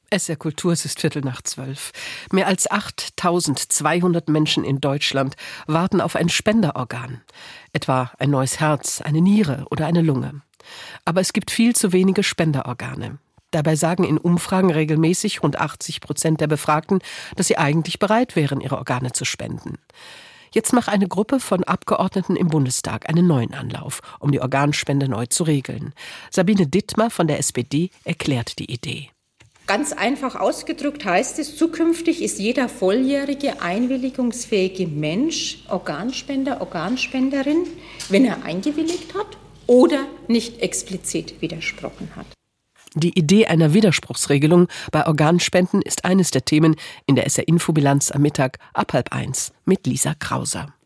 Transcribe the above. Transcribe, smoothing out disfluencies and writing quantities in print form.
SR Kultur, es ist 11:15. Mehr als 8.200 Menschen in Deutschland warten auf ein Spenderorgan. Etwa ein neues Herz, eine Niere oder eine Lunge. Aber es gibt viel zu wenige Spenderorgane. Dabei sagen in Umfragen regelmäßig rund 80% der Befragten, dass sie eigentlich bereit wären, ihre Organe zu spenden. Jetzt macht eine Gruppe von Abgeordneten im Bundestag einen neuen Anlauf, um die Organspende neu zu regeln. Sabine Dittmar von der SPD erklärt die Idee. Ganz einfach ausgedrückt heißt es, zukünftig ist jeder volljährige, einwilligungsfähige Mensch Organspender, Organspenderin, wenn er eingewilligt hat oder nicht explizit widersprochen hat. Die Idee einer Widerspruchsregelung bei Organspenden ist eines der Themen in der SR-Infobilanz am Mittag ab 12:30 mit Lisa Krauser.